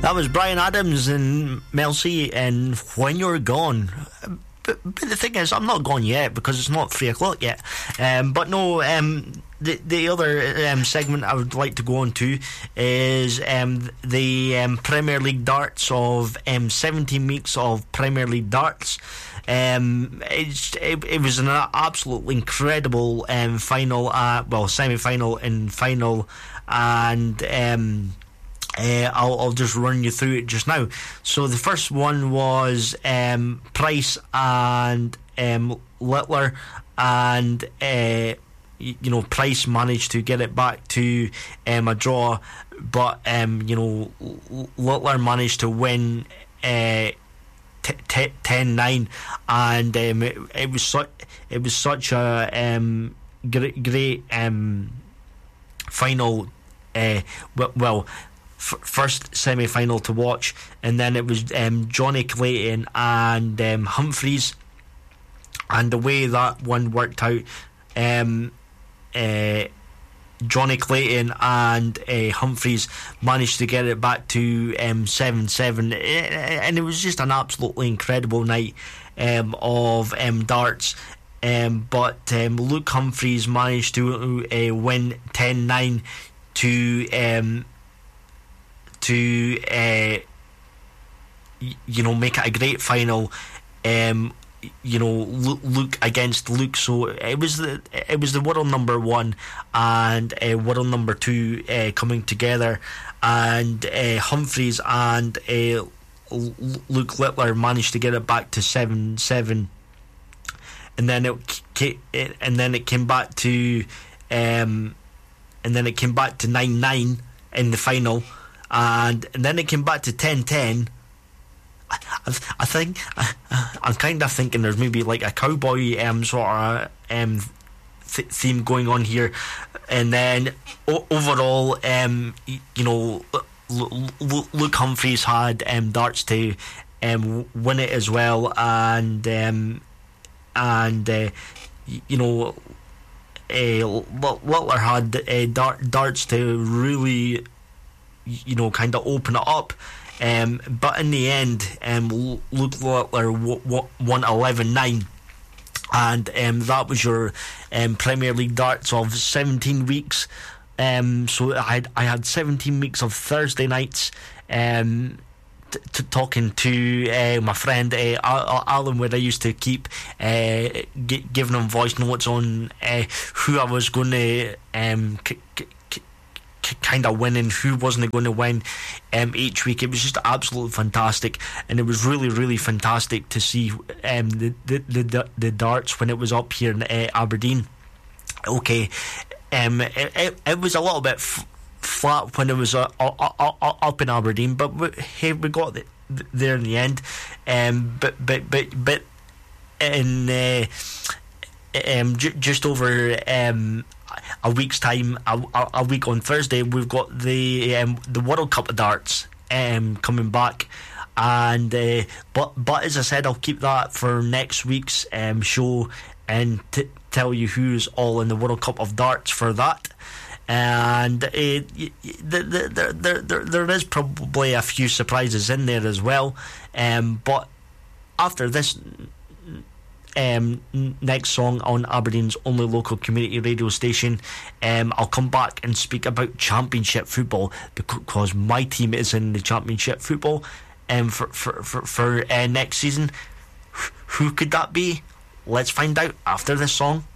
That was Bryan Adams and Mel C and When You're Gone. But the thing is, I'm not gone yet because it's not 3 o'clock yet. But no, the other segment I would like to go on to is the Premier League darts of 17 weeks of Premier League darts. It was an absolutely incredible final, semi-final and final, and I'll just run you through it just now. So the first one was Price and Littler, and Price managed to get it back to a draw, but Littler managed to win 10-9, and it was such a great final. First semi-final to watch, and then it was Johnny Clayton and Humphreys, and the way that one worked out, Johnny Clayton and Humphreys managed to get it back to 7-7, and it was just an absolutely incredible night of darts. But Luke Humphreys managed to win 10-9 to make it a great final. Luke against Luke, so it was the world number 1 and world number 2 coming together, and Humphreys and Luke Littler managed to get it back to 7-7, and then it came back to 9-9 in the final, and then it came back to 10-10. I think I'm kind of thinking there's maybe like a cowboy sort of theme going on here, and then overall, Luke Humphreys had darts to win it as well, and Littler had darts to really kind of open it up. But in the end, Luke Littler won 11-9, and that was your Premier League darts of 17 weeks. So I had 17 weeks of Thursday nights, talking to my friend Alan, where I used to keep giving him voice notes on who I was going to kind of winning, who wasn't going to win each week. It was just absolutely fantastic, and it was really, really fantastic to see the darts when it was up here in Aberdeen. Okay, it was a little bit flat when it was up in Aberdeen, but hey, we got there in the end. But in just over a week's time, a week on Thursday, we've got the World Cup of Darts coming back, and but as I said, I'll keep that for next week's show and tell you who's all in the World Cup of Darts for that. And there is probably a few surprises in there as well, but after this next song on Aberdeen's only local community radio station, I'll come back and speak about Championship football, because my team is in the Championship football for next season. Who could that be? Let's find out after this song.